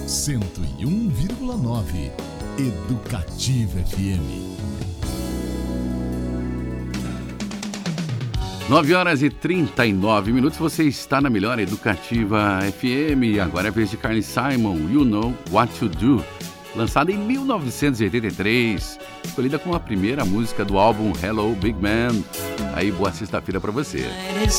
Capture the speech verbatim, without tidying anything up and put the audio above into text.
cento e um vírgula nove Educativa F M. nove horas e trinta e nove minutos, você está na melhor Educativa F M. Agora é a vez de Carly Simon, You Know What to Do, lançada em mil novecentos e oitenta e três, escolhida como a primeira música do álbum Hello Big Man. Aí, boa sexta-feira para você.